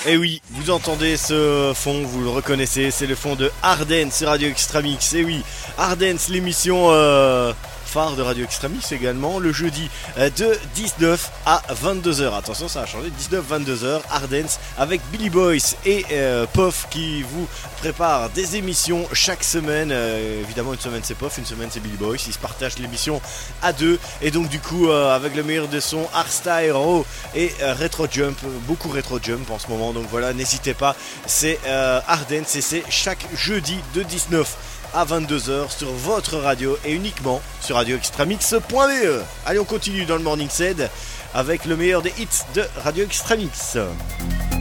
Et oui, vous entendez ce fond, vous le reconnaissez, c'est le fond de Ardenne sur Radio Extramix. Et oui, Ardenne, l'émission phare de Radio Extramix également, le jeudi de 19 à 22h. Attention, ça a changé, 19-22h, Ardenne avec Billy Boyce et Pof qui vous prépare des émissions chaque semaine. Évidemment, une semaine c'est Pof, une semaine c'est Billy Boyce. Ils se partagent l'émission à deux. Et donc du coup, avec le meilleur des sons, hardstyle, raw et retro jump, beaucoup retro jump en ce moment. Donc voilà, n'hésitez pas, c'est Ardenne, c'est chaque jeudi de 19 à 22h sur votre radio et uniquement sur radioextramix.be. Allez, on continue dans le Morning Set avec le meilleur des hits de Radio Extramix.